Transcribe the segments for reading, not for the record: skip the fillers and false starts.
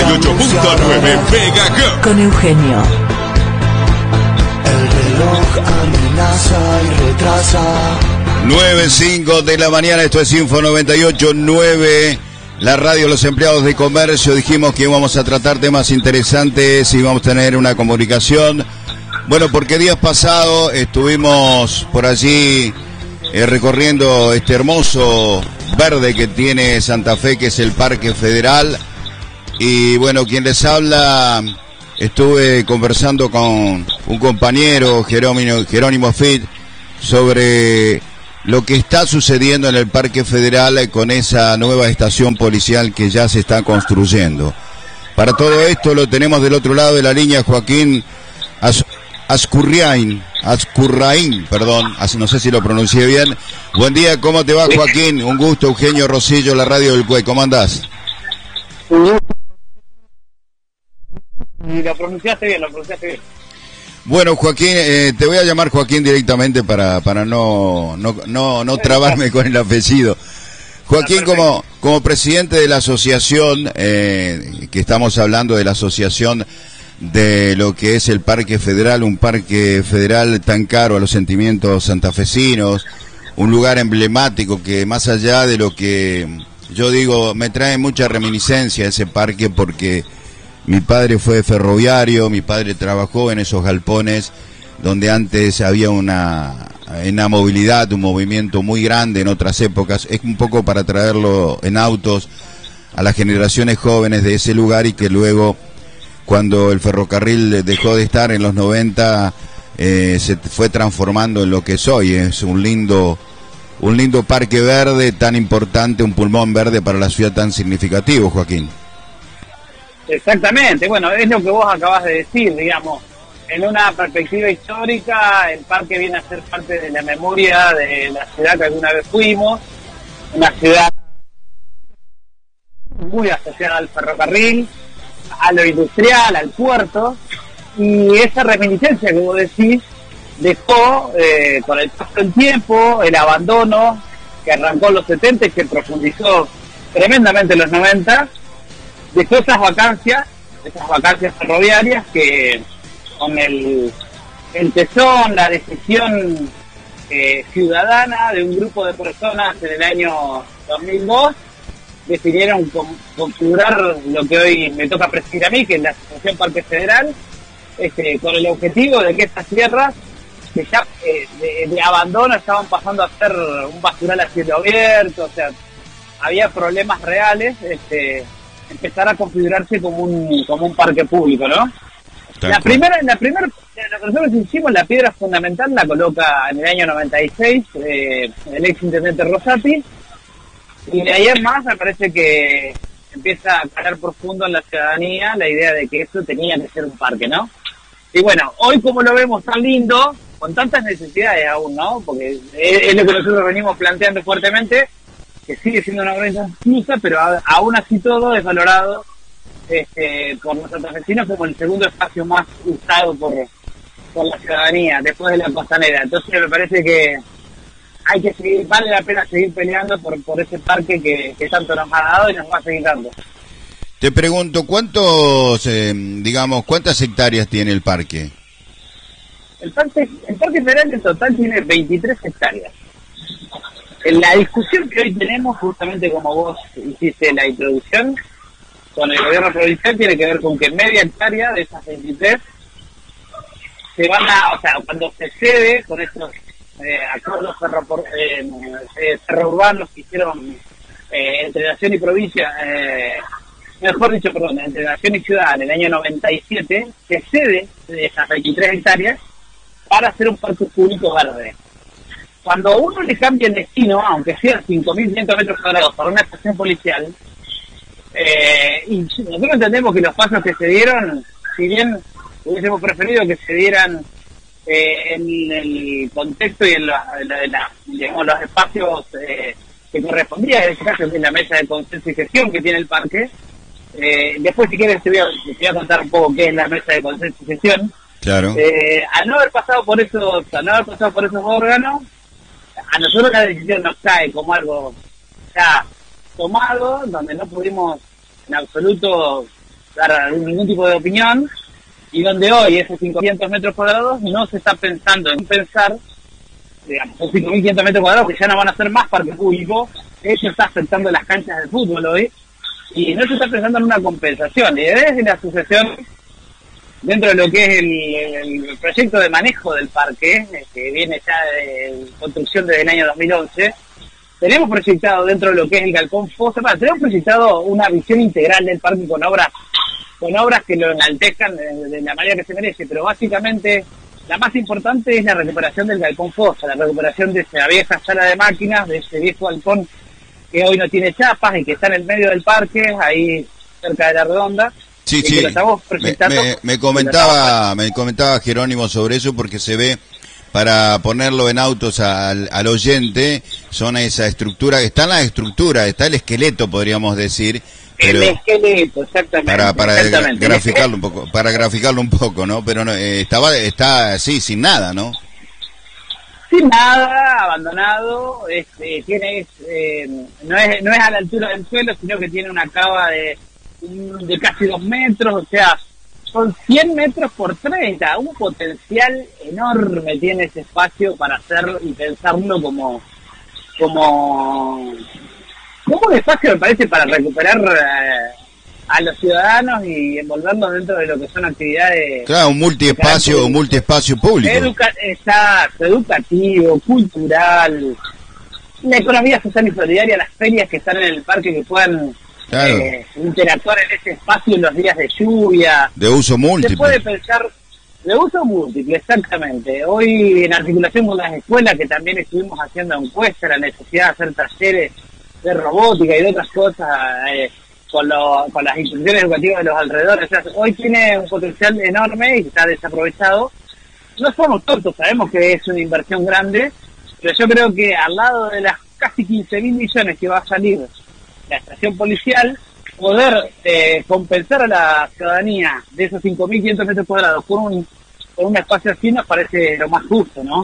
98.9 MHz. Con Eugenio. El reloj amenaza y retrasa. 9:05 de la mañana, esto es Info 98.9, la radio de los empleados de comercio. Dijimos que íbamos a tratar temas interesantes y vamos a tener una comunicación. Bueno, porque días pasados estuvimos por allí recorriendo este hermoso verde que tiene Santa Fe, que es el Parque Federal. Y bueno, quien les habla, estuve conversando con un compañero, Jerónimo Fit, sobre lo que está sucediendo en el Parque Federal con esa nueva estación policial que ya se está construyendo. Para todo esto lo tenemos del otro lado de la línea Joaquín Azcurraín, no sé si lo pronuncié bien. Buen día, ¿cómo te va, Joaquín? Un gusto, Eugenio Rosillo, la radio del CUE, ¿cómo andás? Lo pronunciaste bien. Bueno, Joaquín, te voy a llamar Joaquín directamente para no trabarme con el apellido. Joaquín, como presidente de la asociación, que estamos hablando de la asociación de lo que es el Parque Federal, un parque federal tan caro a los sentimientos santafesinos, un lugar emblemático que más allá de lo que yo digo, me trae mucha reminiscencia ese parque porque mi padre fue ferroviario, mi padre trabajó en esos galpones donde antes había una movilidad, un movimiento muy grande en otras épocas. Es un poco para traerlo en autos a las generaciones jóvenes de ese lugar y que luego, cuando el ferrocarril dejó de estar en los 90, se fue transformando en lo que es hoy. Es un lindo parque verde tan importante, un pulmón verde para la ciudad tan significativo, Joaquín. Exactamente, bueno, es lo que vos acabas de decir, digamos. En una perspectiva histórica, el parque viene a ser parte de la memoria de la ciudad que alguna vez fuimos, una ciudad muy asociada al ferrocarril, a lo industrial, al puerto, y esa reminiscencia que vos decís dejó, con el paso del tiempo, el abandono que arrancó en los 70 y que profundizó tremendamente en los 90, dejó esas vacancias ferroviarias que con el tesón, la decisión ciudadana de un grupo de personas en el año 2002, decidieron configurar lo que hoy me toca presidir a mí, que es la Asociación Parque Federal, con el objetivo de que estas tierras que ya de abandono estaban pasando a ser un basural a cielo abierto, o sea, había problemas reales, empezar a configurarse como un parque público, ¿no? La primera lo que nosotros hicimos, la piedra fundamental la coloca en el año 96 el ex intendente Rosati, y de ahí en más me parece que empieza a calar profundo en la ciudadanía la idea de que eso tenía que ser un parque, ¿no? Y bueno, hoy como lo vemos tan lindo, con tantas necesidades aún, ¿no? Porque es lo que nosotros venimos planteando fuertemente, que sigue siendo una gran injusticia, pero aún así todo es valorado por los santafesinos como el segundo espacio más usado por la ciudadanía después de la costanera. Entonces me parece que hay que seguir, vale la pena seguir peleando por ese parque que tanto nos ha dado y nos va a seguir dando. Te pregunto, ¿cuántas hectáreas tiene el parque? El parque federal en total tiene 23 hectáreas. En la discusión que hoy tenemos, justamente como vos hiciste la introducción, con el gobierno provincial, tiene que ver con que media hectárea de esas 23 se van cuando se cede con estos acuerdos ferrourbanos que hicieron entre Nación y provincia, entre Nación y ciudad en el año 97, se cede de esas 23 hectáreas para hacer un parque público verde. Cuando uno le cambia el destino, aunque sean 5.500 metros cuadrados para una estación policial, y nosotros entendemos que los pasos que se dieron, si bien hubiésemos preferido que se dieran en el contexto y en los espacios que correspondía, en este caso en la mesa de consenso y gestión que tiene el parque. Después, si quieres, te voy a contar un poco qué es la mesa de consenso y gestión. Claro. Al no haber pasado por esos órganos, a nosotros la decisión nos cae como algo ya tomado, donde no pudimos en absoluto dar ningún tipo de opinión, y donde hoy esos 500 metros cuadrados no se está pensando en pensar, digamos, esos 5.500 metros cuadrados que ya no van a ser más parque público, eso está afectando las canchas de fútbol hoy, y no se está pensando en una compensación. Y desde la asociación, dentro de lo que es el proyecto de manejo del parque, que viene ya de construcción desde el año 2011, tenemos proyectado dentro de lo que es el Galpón Fosa, tenemos proyectado una visión integral del parque con obras que lo enaltezcan de la manera que se merece, pero básicamente la más importante es la recuperación del Galpón Fosa, la recuperación de esa vieja sala de máquinas, de ese viejo galpón que hoy no tiene chapas y que está en el medio del parque, ahí cerca de la Redonda. Sí, sí, me comentaba Jerónimo sobre eso, porque se ve, para ponerlo en autos al oyente, son esa estructura, está el esqueleto, podríamos decir. Pero el esqueleto, exactamente. Para graficarlo un poco, ¿no? Pero no, está así, sin nada, ¿no? Sin nada, abandonado, no es a la altura del suelo, sino que tiene una cava de casi 2 metros, o sea, son 100 metros por 30, un potencial enorme tiene ese espacio para hacer y pensarlo como un espacio, me parece, para recuperar a los ciudadanos y envolverlos dentro de lo que son actividades. Claro, un multiespacio público. Exacto, educativo, cultural, la economía social y solidaria, las ferias que están en el parque que puedan interactuar en ese espacio en los días de lluvia. De uso múltiple. Se puede pensar de uso múltiple, exactamente. Hoy, en articulación con las escuelas, que también estuvimos haciendo encuestas, la necesidad de hacer talleres de robótica y de otras cosas con las instituciones educativas de los alrededores. O sea, hoy tiene un potencial enorme y está desaprovechado. No somos tontos, sabemos que es una inversión grande, pero yo creo que al lado de las casi 15.000 millones que va a salir la estación policial, poder compensar a la ciudadanía de esos 5.500 metros cuadrados con un espacio así nos parece lo más justo, ¿no?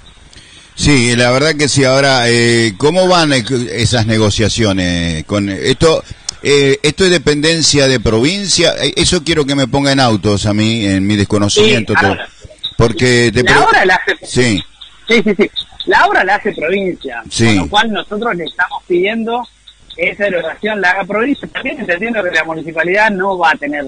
Sí, la verdad que sí. Ahora, ¿cómo van esas negociaciones con esto? ¿Esto es dependencia de provincia? Eso quiero que me ponga en autos a mí, en mi desconocimiento. Sí, ahora, porque la obra la hace... Sí. Sí. La obra la hace provincia, sí. Con lo cual nosotros le estamos pidiendo esa erogación la haga provincia. También entendiendo que la municipalidad no va a tener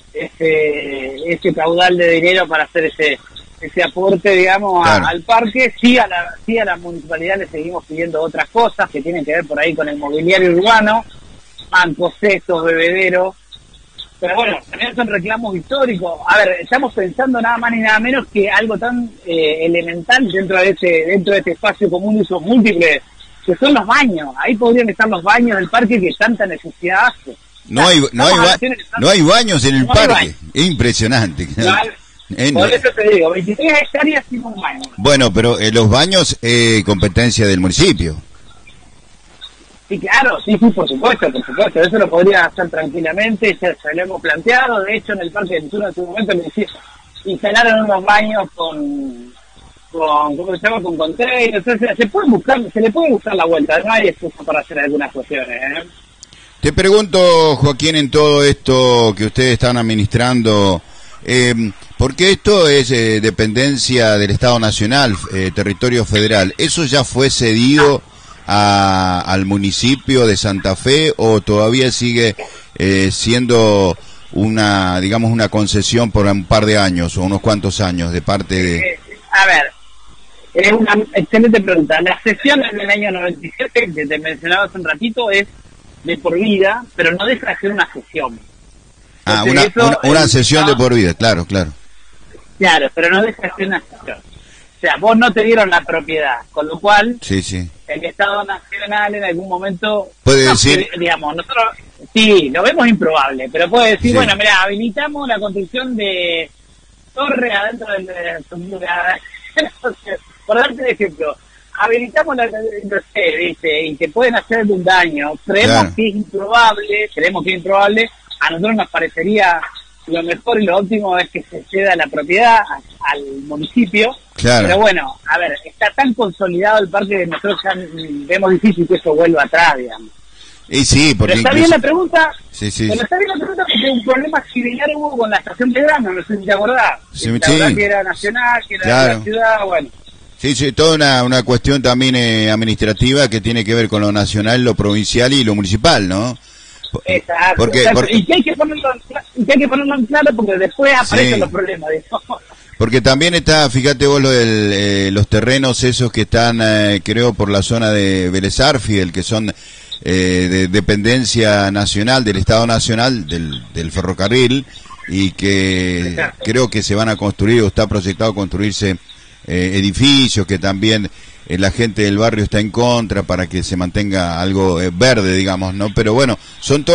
ese caudal de dinero para hacer ese aporte, digamos, claro, al parque. Sí a la municipalidad le seguimos pidiendo otras cosas que tienen que ver por ahí con el mobiliario urbano, bancos, cestos, bebederos. Pero bueno, también son reclamos históricos. A ver, estamos pensando nada más ni nada menos que algo tan elemental dentro de este espacio común de usos múltiples, que son los baños. Ahí podrían estar los baños del parque que tanta necesidad hace. No hay baños en el parque. Es impresionante. Por eso te digo, 23 hectáreas sin un baño. Bueno, pero los baños, competencia del municipio. Sí, claro, sí, por supuesto, eso lo podría hacer tranquilamente, ya se lo hemos planteado. De hecho, en el Parque del Sur en su momento instalaron unos baños con ¿cómo se llama? Con containers. O sea, se le puede buscar la vuelta, no hay excusa para hacer algunas cuestiones, Te pregunto, Joaquín, en todo esto que ustedes están administrando, porque esto es dependencia del Estado Nacional, territorio federal, ¿eso ya fue cedido al municipio de Santa Fe o todavía sigue siendo una concesión por un par de años o unos cuantos años de parte de... A ver, es una excelente pregunta. La cesión en el año 97, que te mencionaba hace un ratito, es de por vida, pero no deja de ser una cesión. Entonces, una cesión de por vida, claro. Claro, pero no deja de ser una cesión. O sea, vos no te dieron la propiedad, con lo cual sí, el Estado Nacional en algún momento... Puede decir... Digamos, nosotros sí, lo vemos improbable, pero puede decir, sí, bueno, mira, habilitamos la construcción de torre adentro del... por darte un ejemplo, habilitamos la... no sé, dice, y te pueden hacer un daño. Creemos que es improbable, a nosotros nos parecería... Lo mejor y lo óptimo es que se ceda la propiedad al municipio. Claro. Pero bueno, a ver, está tan consolidado el parque que nosotros ya vemos difícil que eso vuelva atrás, digamos. Y sí, porque pero está incluso... bien la pregunta. Sí, sí. Pero está bien la pregunta porque un problema similar hubo con la estación Belgrano, no sé si te acordás. Sí, La verdad sí. que era nacional, que era Claro. de la ciudad, bueno. Sí, sí, toda una cuestión también administrativa que tiene que ver con lo nacional, lo provincial y lo municipal, ¿no? Exacto, Porque, exacto. porque, Y que hay que ponerlo en claro porque después aparecen los problemas. ¿no? porque también está, fíjate vos, los terrenos esos que están, creo, por la zona de Vélez Arfiel, que son de dependencia nacional, del Estado Nacional, del ferrocarril, y que Exacto. creo que se van a construir o está proyectado construirse edificios que también la gente del barrio está en contra para que se mantenga algo verde, digamos, ¿no? Pero bueno, son